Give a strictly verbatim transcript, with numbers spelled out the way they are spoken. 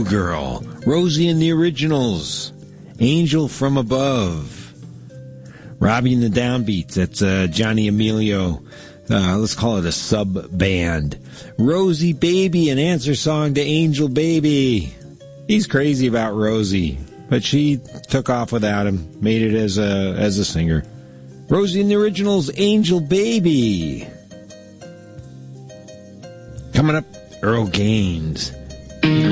Girl, Rosie and the Originals, Angel from Above, Robbie and the Downbeats, that's uh, Johnny Emilio, uh, let's call it a sub-band, Rosie Baby, an answer song to Angel Baby. He's crazy about Rosie, but she took off without him, made it as a, as a singer. Rosie and the Originals, Angel Baby. Coming up, Earl Gaines.